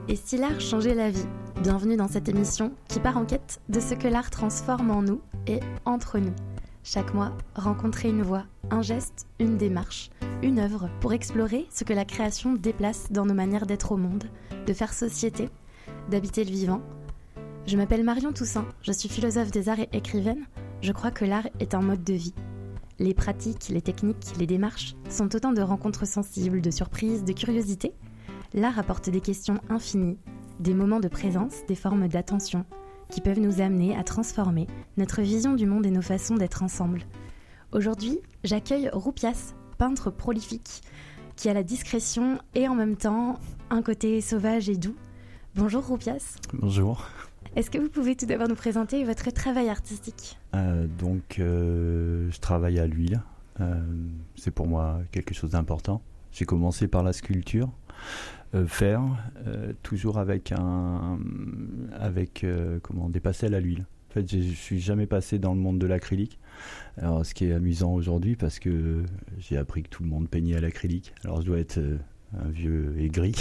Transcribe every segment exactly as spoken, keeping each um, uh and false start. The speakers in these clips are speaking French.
Et si l'art changeait la vie ? Bienvenue dans cette émission qui part en quête de ce que l'art transforme en nous et entre nous. Chaque mois, rencontrer une voix, un geste, une démarche, une œuvre pour explorer ce que la création déplace dans nos manières d'être au monde, de faire société, d'habiter le vivant. Je m'appelle Marion Toussaint, je suis philosophe des arts et écrivaine. Je crois que l'art est un mode de vie. Les pratiques, les techniques, les démarches sont autant de rencontres sensibles, de surprises, de curiosités. L'art apporte des questions infinies, des moments de présence, des formes d'attention, qui peuvent nous amener à transformer notre vision du monde et nos façons d'être ensemble. Aujourd'hui, j'accueille Roupias, peintre prolifique, qui a la discrétion et en même temps un côté sauvage et doux. Bonjour Roupias. Bonjour. Est-ce que vous pouvez tout d'abord nous présenter votre travail artistique ? euh, Donc, euh, je travaille à l'huile. Euh, c'est pour moi quelque chose d'important. J'ai commencé par la sculpture. Euh, faire euh, toujours avec un avec euh, comment des pastels à l'huile. En fait, je suis jamais passé dans le monde de l'acrylique. Alors, ce qui est amusant aujourd'hui, parce que j'ai appris que tout le monde peignait à l'acrylique. Alors, je dois être euh, un vieux aigri.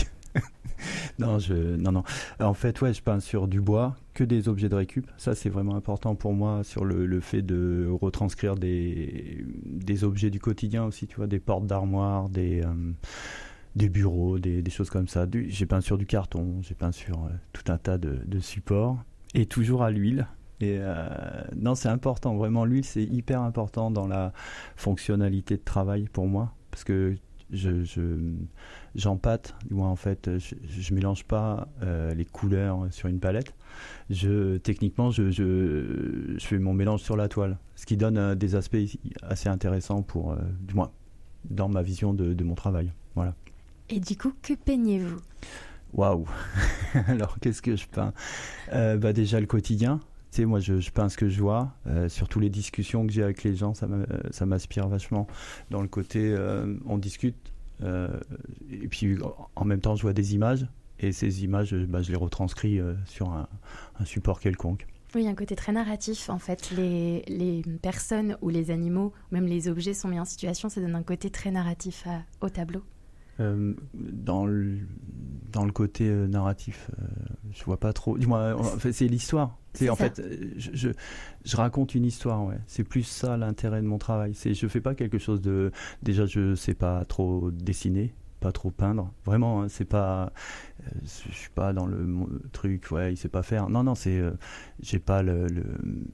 non, je non non. En fait, ouais, je peins sur du bois, que des objets de récup. Ça, c'est vraiment important pour moi sur le, le fait de retranscrire des des objets du quotidien aussi. Tu vois, des portes d'armoire, des euh, des bureaux, des, des choses comme ça. Du, j'ai peint sur du carton, j'ai peint sur euh, tout un tas de, de supports, et toujours à l'huile. Et euh, non, c'est important, vraiment, l'huile, c'est hyper important dans la fonctionnalité de travail pour moi, parce que je, je, j'empâte, du moins en fait, je, je mélange pas euh, les couleurs sur une palette. Je, techniquement, je, je, je fais mon mélange sur la toile, ce qui donne euh, des aspects assez intéressants pour, euh, du moins, dans ma vision de, de mon travail. Voilà. Et du coup, que peignez-vous ? Waouh. Alors, qu'est-ce que je peins ? euh, bah Déjà, le quotidien. Tu sais, moi, je, je peins ce que je vois. Euh, surtout les discussions que j'ai avec les gens, ça, m'a, ça m'inspire vachement. Dans le côté, euh, on discute. Euh, et puis, en même temps, je vois des images. Et ces images, bah, je les retranscris euh, sur un, un support quelconque. Oui, il y a un côté très narratif, en fait. Les, les personnes ou les animaux, même les objets sont mis en situation. Ça donne un côté très narratif à, au tableau. Euh, dans, le, dans le côté euh, narratif, euh, je vois pas trop. Dis-moi, en fait, c'est l'histoire. C'est, c'est en ça. fait, je, je, je raconte une histoire. Ouais. C'est plus ça l'intérêt de mon travail. C'est, je fais pas quelque chose de. Déjà, je sais pas trop dessiner, pas trop peindre. Vraiment, hein, c'est pas. Euh, je suis pas dans le, le truc. Ouais, il sait pas faire. Non, non, c'est. Euh, j'ai pas le, le,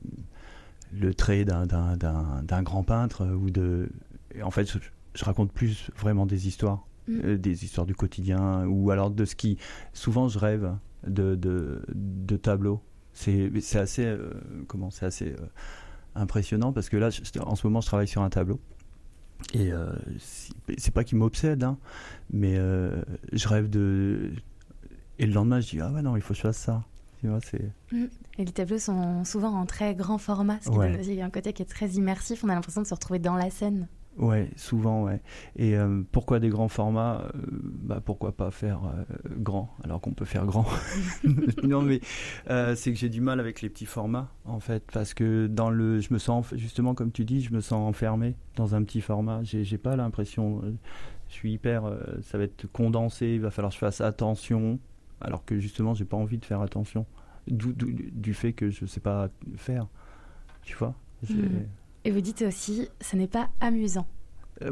le trait d'un, d'un, d'un, d'un grand peintre ou de. En fait, je, je raconte plus vraiment des histoires. Euh, des histoires du quotidien, ou alors de ce qui... Souvent, je rêve de, de, de tableaux. C'est, c'est assez, euh, comment, c'est assez euh, impressionnant, parce que là, je, en ce moment, je travaille sur un tableau. Et euh, c'est, c'est pas qu'il m'obsède, hein, mais euh, je rêve de... Et le lendemain, je dis, ah ouais, non, il faut que je fasse ça. Tu vois, c'est... Et les tableaux sont souvent en très grand format, ce qui ouais. donne aussi un côté qui est très immersif. On a l'impression de se retrouver dans la scène. Ouais, souvent, ouais. Et euh, pourquoi des grands formats ? euh, bah, Pourquoi pas faire euh, grand, alors qu'on peut faire grand ? Non, mais euh, c'est que j'ai du mal avec les petits formats, en fait, parce que dans le, je me sens, justement, comme tu dis, je me sens enfermé dans un petit format. J'ai, j'ai pas l'impression... Euh, je suis hyper... Euh, ça va être condensé, il va falloir que je fasse attention, alors que, justement, j'ai pas envie de faire attention, du, du, du fait que je sais pas faire, tu vois. J'ai... Mmh. Et vous dites aussi, ce n'est pas amusant. Euh,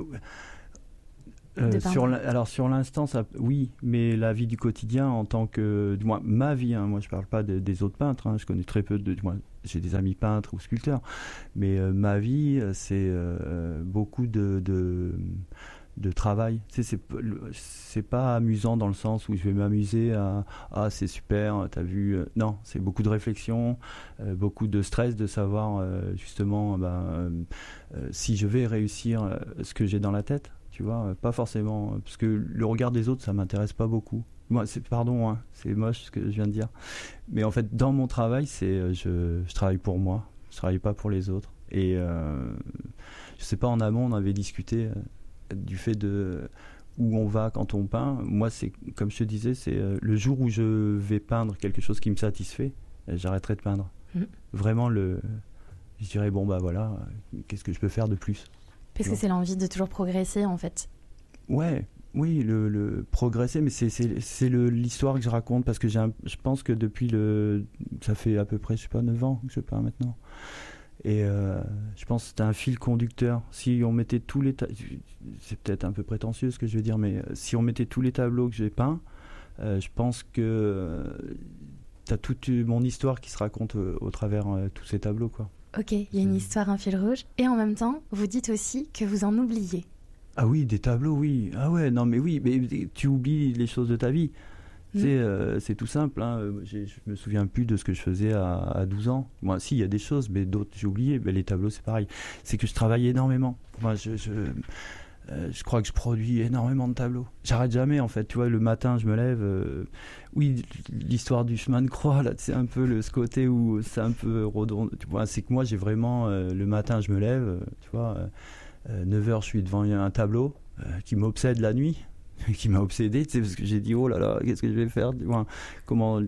euh, sur alors sur l'instant, ça, oui, mais la vie du quotidien en tant que, du moins ma vie, hein, moi je parle pas de, des autres peintres, hein, je connais très peu de, du moins j'ai des amis peintres ou sculpteurs, mais euh, ma vie c'est euh, beaucoup de, de de travail. Tu sais, c'est, c'est pas amusant dans le sens où je vais m'amuser à ah c'est super, t'as vu. Non, c'est beaucoup de réflexion, euh, beaucoup de stress de savoir euh, justement ben, euh, euh, si je vais réussir euh, ce que j'ai dans la tête. Tu vois, pas forcément, parce que le regard des autres, ça m'intéresse pas beaucoup. Moi, c'est pardon, hein, c'est moche ce que je viens de dire, mais en fait, dans mon travail, c'est je, je travaille pour moi, je travaille pas pour les autres. Et euh, je sais pas, en amont, on avait discuté. Euh, du fait de où on va quand on peint. Moi, c'est comme je te disais, c'est euh, le jour où je vais peindre quelque chose qui me satisfait, euh, j'arrêterai de peindre. Mmh. Vraiment, le, je dirais, bon, bah voilà, euh, qu'est-ce que je peux faire de plus ? Parce que c'est l'envie de toujours progresser, en fait. Ouais, Oui, le, le progresser, mais c'est, c'est, c'est le, l'histoire que je raconte, parce que j'ai un, je pense que depuis le... Ça fait à peu près, je sais pas, neuf ans que je peins maintenant. Et euh, je pense que c'était un fil conducteur. Si on mettait tous les... Ta- c'est peut-être un peu prétentieux ce que je vais dire, mais si on mettait tous les tableaux que j'ai peints, euh, je pense que euh, t'as toute mon histoire qui se raconte au, au travers euh, tous ces tableaux, quoi. Ok, il y a une histoire, un fil rouge. Et en même temps, vous dites aussi que vous en oubliez. Ah oui, des tableaux, oui. Ah ouais, non mais oui, mais tu oublies les choses de ta vie. Mmh. C'est, euh, c'est tout simple. Hein. J'ai, je me souviens plus de ce que je faisais à, à douze ans. Moi, si, il y a des choses, mais d'autres, j'ai oublié. Mais les tableaux, c'est pareil. C'est que je travaille énormément. Moi, je, je, euh, je crois que je produis énormément de tableaux. J'arrête jamais, en fait. Tu vois, le matin, je me lève. Euh, oui, l'histoire du chemin de croix, là, c'est un peu le, ce côté où c'est un peu redondant. Tu vois, c'est que moi, j'ai vraiment... Euh, le matin, je me lève, tu vois... Euh, Euh, neuf heures, je suis devant un tableau euh, qui m'obsède la nuit, qui m'a obsédé, tu sais, parce que j'ai dit, oh là là, qu'est-ce que je vais faire, enfin, comment...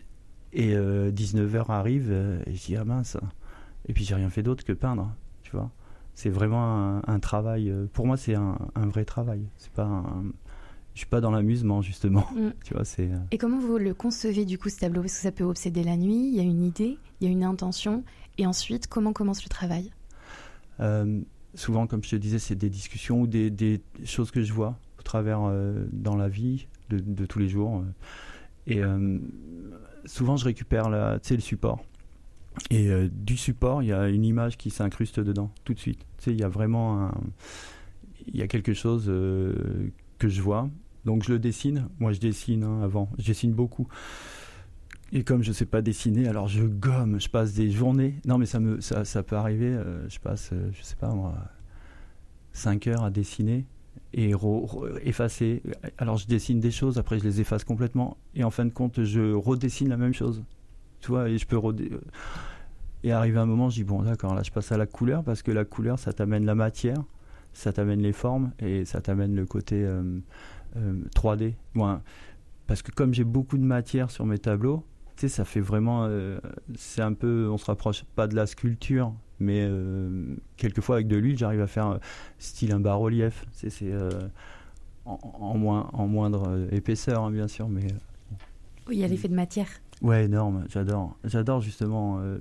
Et euh, dix-neuf heures arrive, euh, et je dis, ah mince. Et puis j'ai rien fait d'autre que peindre, tu vois. C'est vraiment un, un travail, euh, pour moi, c'est un, un vrai travail. C'est pas un... Je suis pas dans l'amusement, justement. Mm. Tu vois, c'est, euh... Et comment vous le concevez, du coup, ce tableau? Parce que ça peut obséder la nuit, il y a une idée, il y a une intention, et ensuite, comment commence le travail? euh, Souvent, comme je te disais, c'est des discussions ou des, des choses que je vois au travers euh, dans la vie de, de tous les jours. Et euh, souvent, je récupère la, tu sais, le support. Et euh, du support, il y a une image qui s'incruste dedans, tout de suite. Tu sais, il y a vraiment un, il y a quelque chose euh, que je vois. Donc, je le dessine. Moi, je dessine hein, avant. Je dessine beaucoup. Et comme je ne sais pas dessiner, alors je gomme, je passe des journées. Non, mais ça, me, ça, ça peut arriver. Euh, je passe, euh, je ne sais pas moi, cinq heures à dessiner et re, re, effacer. Alors je dessine des choses, après je les efface complètement. Et en fin de compte, je redessine la même chose. Tu vois, et je peux redé... Et arrivé un moment, je dis, bon, d'accord, là je passe à la couleur, parce que la couleur, ça t'amène la matière, ça t'amène les formes, et ça t'amène le côté euh, euh, trois D. Bon, parce que comme j'ai beaucoup de matière sur mes tableaux, tu sais, ça fait vraiment... Euh, c'est un peu... On se rapproche pas de la sculpture, mais euh, quelquefois avec de l'huile, j'arrive à faire euh, style un bas-relief. C'est, c'est euh, en, en, moins, en moindre euh, épaisseur, hein, bien sûr, mais... Euh, oui, il y a l'effet de matière. Ouais, énorme. J'adore. J'adore justement euh,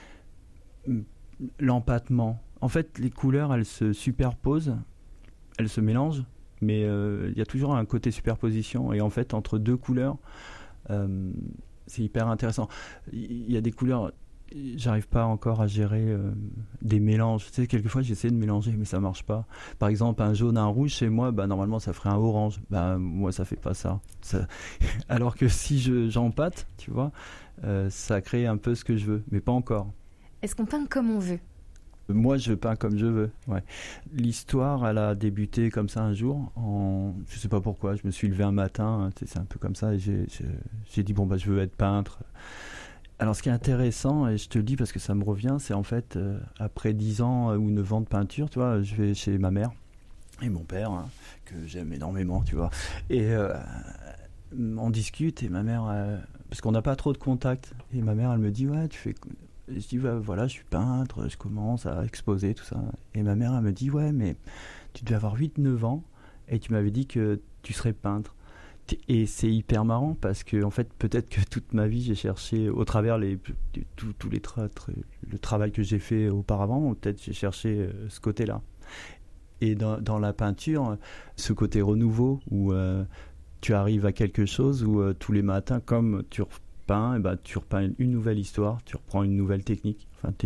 l'empattement. En fait, les couleurs, elles se superposent, elles se mélangent, mais il euh, y a toujours un côté superposition. Et en fait, entre deux couleurs... Euh, c'est hyper intéressant. Il y a des couleurs, j'arrive pas encore à gérer euh, des mélanges. Tu sais, quelquefois j'essaie de mélanger, mais ça marche pas. Par exemple, un jaune, un rouge, chez moi, bah, normalement ça ferait un orange. Bah, moi, ça fait pas ça. ça... Alors que si je, j'empâte, tu vois, euh, ça crée un peu ce que je veux, mais pas encore. Est-ce qu'on peint comme on veut ? Moi, je peins comme je veux. Ouais. L'histoire, elle a débuté comme ça un jour. En... Je sais pas pourquoi. Je me suis levé un matin. Tu sais, c'est un peu comme ça. Et j'ai, j'ai, j'ai dit bon bah je veux être peintre. Alors, ce qui est intéressant, et je te le dis parce que ça me revient, c'est en fait euh, après dix ans ou neuf ans de peinture, tu vois, je vais chez ma mère et mon père hein, que j'aime énormément, tu vois. Et euh, on discute et ma mère, euh, parce qu'on n'a pas trop de contact. Et ma mère, elle me dit ouais, tu fais. Je dis, bah, voilà, je suis peintre, je commence à exposer, tout ça. Et ma mère, elle me dit, ouais, mais tu devais avoir huit neuf ans et tu m'avais dit que tu serais peintre. Et c'est hyper marrant parce que, en fait, peut-être que toute ma vie, j'ai cherché, au travers les, tous, tous les tra- tra- le travail que j'ai fait auparavant, peut-être j'ai cherché ce côté-là. Et dans, dans la peinture, ce côté renouveau où euh, tu arrives à quelque chose où euh, tous les matins, comme tu peins, et ben, tu repeins une nouvelle histoire, tu reprends une nouvelle technique. Enfin,